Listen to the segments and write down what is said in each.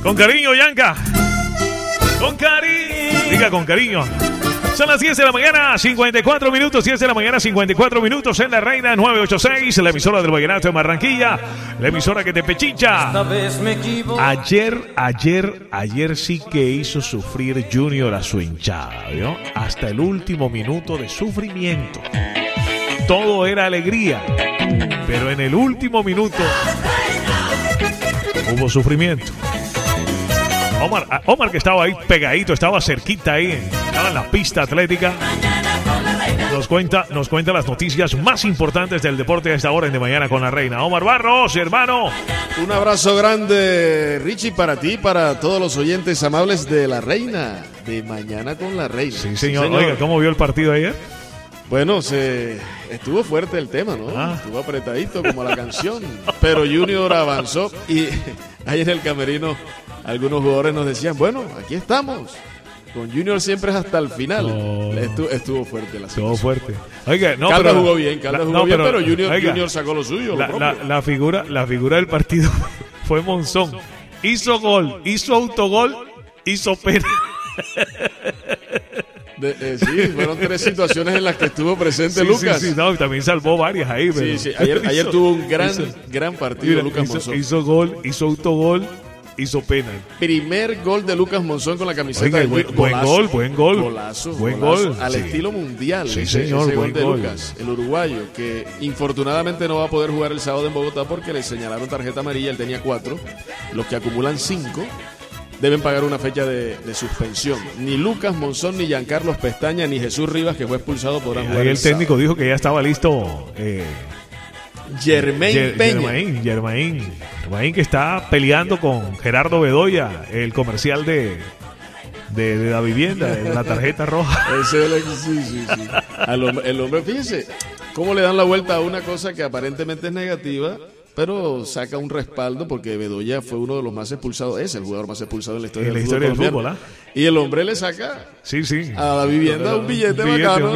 Con cariño, Yanka. Con cariño. Diga con cariño. Son las 10 de la mañana, 54 minutos. 10 de la mañana, 54 minutos en La Reina 986, la emisora del Vallenato de Barranquilla, la emisora que te pechicha. Ayer sí que hizo sufrir Junior a su hinchada, ¿vio? Hasta el último minuto de sufrimiento. Todo era alegría, pero en el último minuto hubo sufrimiento. Omar que estaba ahí pegadito, estaba cerquita ahí, estaba en la pista atlética. Nos cuenta las noticias más importantes del deporte a esta hora en De Mañana con la Reina. Omar Barros, hermano. Un abrazo grande, Richie, para ti, para todos los oyentes amables de La Reina, De Mañana con la Reina. Sí, señor. Oiga, ¿cómo vio el partido ayer? Bueno, estuvo fuerte el tema, ¿no? Estuvo apretadito como la canción, pero Junior avanzó y ahí en el camerino algunos jugadores nos decían, bueno, aquí estamos. Con Junior siempre es hasta el final. Estuvo fuerte la situación. Estuvo fuerte. Oiga, no, Caldas jugó bien, pero Junior sacó lo suyo. La figura del partido fue Monzón. Hizo gol, hizo autogol, hizo pena. Sí, fueron 3 situaciones en las que estuvo presente Lucas. Sí, no, también salvó varias ahí. Pero sí. Ayer tuvo un gran partido. Mira, Lucas Monzón. Hizo gol, hizo autogol, hizo pena. Primer gol de Lucas Monzón con la camiseta de buen gol. Golazo. Al sí. Estilo mundial. Sí, señor, ese buen gol de gol. Lucas, el uruguayo, que infortunadamente no va a poder jugar el sábado en Bogotá porque le señalaron tarjeta amarilla. Él tenía 4. Los que acumulan 5 deben pagar una fecha de suspensión. Ni Lucas Monzón, ni Giancarlos Pestaña, ni Jesús Rivas, que fue expulsado, podrán jugar. Ahí el técnico dijo que ya estaba listo. Germain Peña. Germain, que está peleando con Gerardo Bedoya, el comercial de la vivienda, de la tarjeta roja. Sí. El hombre, fíjese, cómo le dan la vuelta a una cosa que aparentemente es negativa, pero saca un respaldo porque Bedoya fue uno de los más expulsados, es el jugador más expulsado en la historia del fútbol. ¿Ah? Y el hombre le saca a la vivienda un billete bacano.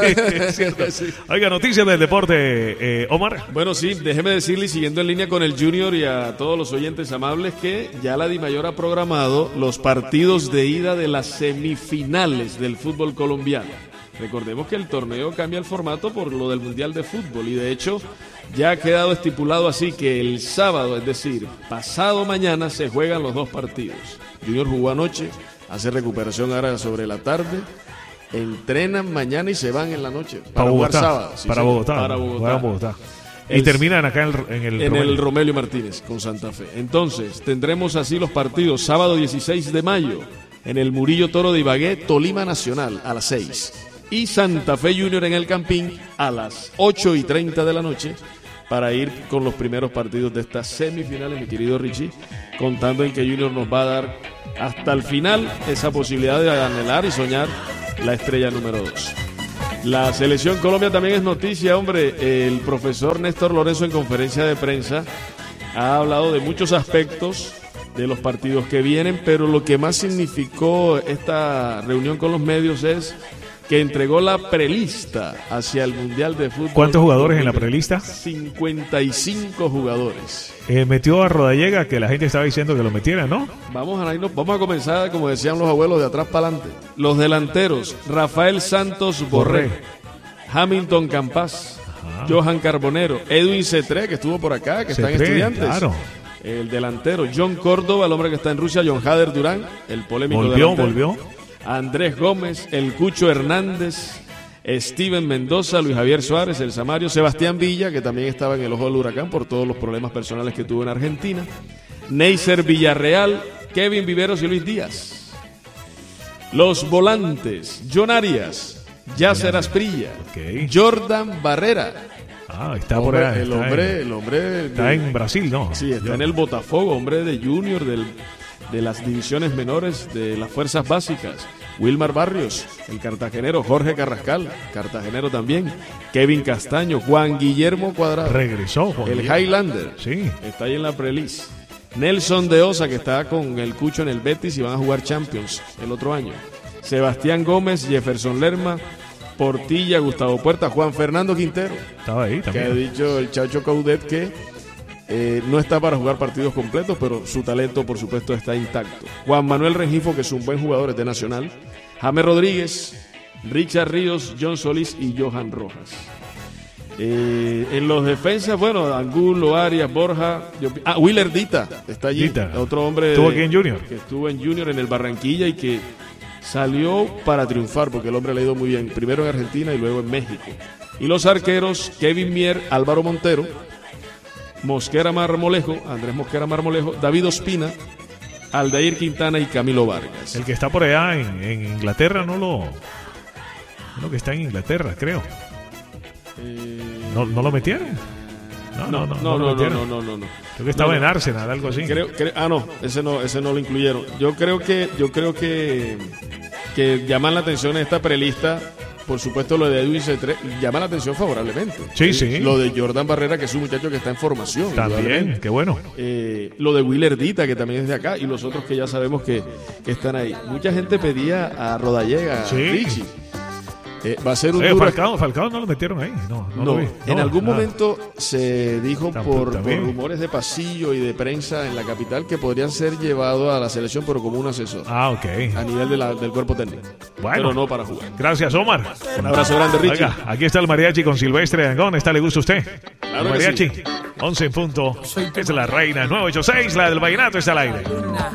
Sí. Oiga, noticias del deporte, Omar. Bueno, sí, déjeme decirle, siguiendo en línea con el Junior y a todos los oyentes amables, que ya la DIMAYOR ha programado los partidos de ida de las semifinales del fútbol colombiano. Recordemos que el torneo cambia el formato por lo del Mundial de Fútbol y de hecho ya ha quedado estipulado así que el sábado, es decir, pasado mañana, se juegan los 2 partidos. Junior jugó anoche, hace recuperación ahora sobre la tarde, entrenan mañana y se van en la noche para jugar sábado. Sí, para Bogotá. Y terminan acá en el Romelio Martínez con Santa Fe. Entonces, tendremos así los partidos sábado 16 de mayo en el Murillo Toro de Ibagué, Tolima Nacional a las 6. Y Santa Fe Junior en el Campín a las 8:30 de la noche para ir con los primeros partidos de estas semifinales, mi querido Richie, contando en que Junior nos va a dar hasta el final esa posibilidad de anhelar y soñar la estrella número 2. La Selección Colombia también es noticia, hombre. El profesor Néstor Lorenzo en conferencia de prensa ha hablado de muchos aspectos de los partidos que vienen, pero lo que más significó esta reunión con los medios es que entregó la prelista hacia el Mundial de Fútbol. ¿Cuántos jugadores en la prelista? 55 jugadores. Metió a Rodallega, que la gente estaba diciendo que lo metiera, ¿no? Vamos a comenzar, como decían los abuelos, de atrás para adelante. Los delanteros: Rafael Santos Borré, Hamilton Campas, Johan Carbonero, Edwin Cetré, que estuvo por acá, que está en Estudiantes. Claro. El delantero John Córdoba, el hombre que está en Rusia, John Hader Durán, el polémico volvió. Andrés Gómez, el Cucho Hernández, Steven Mendoza, Luis Javier Suárez, el Samario, Sebastián Villa, que también estaba en el ojo del huracán por todos los problemas personales que tuvo en Argentina, Neisser Villarreal, Kevin Viveros y Luis Díaz. Los volantes: John Arias, Yasser Asprilla, Jordan Barrera. Está por ahí. El hombre está en Brasil, ¿no? Sí, está en el Botafogo, hombre de Junior, de las divisiones menores de las fuerzas básicas. Wilmar Barrios, el cartagenero. Jorge Carrascal, cartagenero también. Kevin Castaño, Juan Guillermo Cuadrado. Regresó Juan el Highlander. Sí. Está ahí en la prelist. Nelson de Osa, que está con el Cucho en el Betis y van a jugar Champions el otro año. Sebastián Gómez, Jefferson Lerma, Portilla, Gustavo Puerta, Juan Fernando Quintero. Estaba ahí también. Que ha dicho el Chacho Caudet que no está para jugar partidos completos, pero su talento, por supuesto, está intacto. Juan Manuel Rengifo, que es un buen jugador, es de Nacional. James Rodríguez, Richard Ríos, John Solís y Johan Rojas. En los defensas, bueno, Angulo, Arias, Borja. Willer Dita está allí. Dita. Otro hombre Estuvo aquí en Junior. Que estuvo en Junior en el Barranquilla y que salió para triunfar, porque el hombre le ha ido muy bien. Primero en Argentina y luego en México. Y los arqueros, Kevin Mier, Álvaro Montero, Mosquera Marmolejo, Andrés Mosquera Marmolejo, David Ospina, Aldair Quintana y Camilo Vargas. El que está por allá en Inglaterra no que está en Inglaterra, creo. ¿No lo metieron? No lo metieron. No. Creo que estaba en Arsenal, algo así. Ese no lo incluyeron. Yo creo que llaman la atención en esta prelista. Por supuesto, lo de Edwin Cetré llama la atención favorablemente. Sí. Lo de Jordan Barrera, que es un muchacho que está en formación. También, qué bueno. Lo de Willer Dita, que también es de acá, y los otros que ya sabemos que están ahí. Mucha gente pedía a Rodallega, sí. Richie. Va a ser un Falcao no lo metieron ahí. No, en algún momento se dijo por también. rumores de pasillo y de prensa en la capital que podrían ser llevados a la selección, pero como un asesor. Ok. A nivel del cuerpo técnico. Bueno, pero no para jugar. Gracias, Omar. Un abrazo grande, Richie. Oiga, aquí está el mariachi con Silvestre Dangond. ¿Esta le gusta a usted? Claro, el mariachi. sí. 11 en punto. Es la reina 986, la del vallenato está al aire.